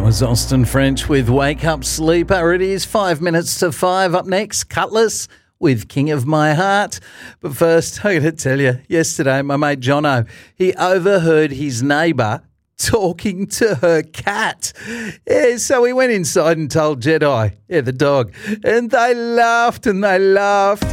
Was Austin French with Wake Up Sleeper. It is 5 minutes to 5. Up next, Cutlass with King of My Heart. But first, I got to tell you, yesterday my mate Jono, he overheard his neighbour talking to her cat. Yeah, so he went inside and told Jedi, the dog, and they laughed and they laughed.